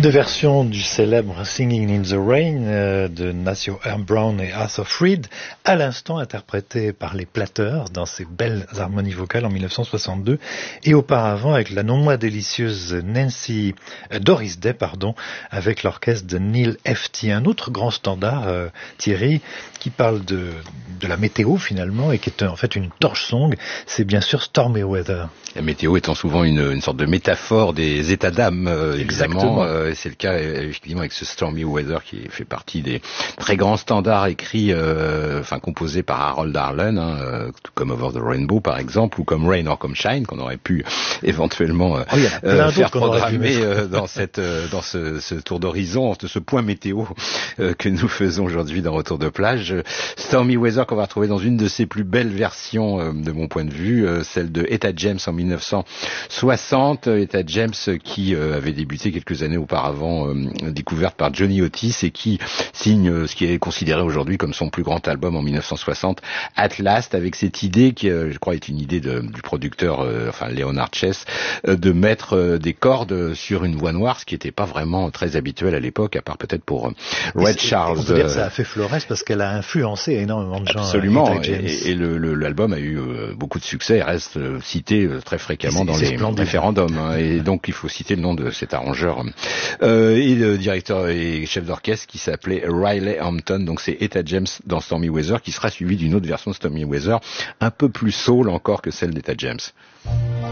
Deux versions du célèbre Singing in the Rain de Nacio Brown et Arthur Freed, à l'instant interprétées par les Platters dans ces belles harmonies vocales en 1962, et auparavant avec la non moins délicieuse Doris Day, avec l'orchestre de Neil Hefti. Un autre grand standard, Thierry, qui parle de la météo finalement et qui est en fait une torch song, c'est bien sûr Stormy Weather. La météo étant souvent une sorte de métaphore des états d'âme, évidemment. C'est le cas effectivement avec ce Stormy Weather qui fait partie des très grands standards écrits, composés par Harold Arlen, comme Over the Rainbow par exemple, ou comme Rain or Come Shine, qu'on aurait pu éventuellement faire programmer dans ce tour d'horizon, de ce point météo que nous faisons aujourd'hui dans Retour de plage. Stormy Weather qu'on va retrouver dans une de ses plus belles versions de mon point de vue, celle de Etta James en 1960. Etta James qui avait débuté quelques années auparavant, découverte par Johnny Otis, et qui signe ce qui est considéré aujourd'hui comme son plus grand album en 1960, At Last, avec cette idée qui, je crois, est une idée du producteur, Leonard Chess, de mettre des cordes sur une voix noire, ce qui n'était pas vraiment très habituel à l'époque, à part peut-être pour Red Charles. On peut dire que ça a fait florès parce qu'elle a influencé énormément de gens. Absolument, et l'album a eu beaucoup de succès, et reste cité très fréquemment dans les référendums, et donc il faut citer le nom de cet arrangeur et le directeur et chef d'orchestre qui s'appelait Riley Hampton. Donc c'est Etta James dans Stormy Weather, qui sera suivi d'une autre version de Stormy Weather un peu plus soul encore que celle d'Etta James.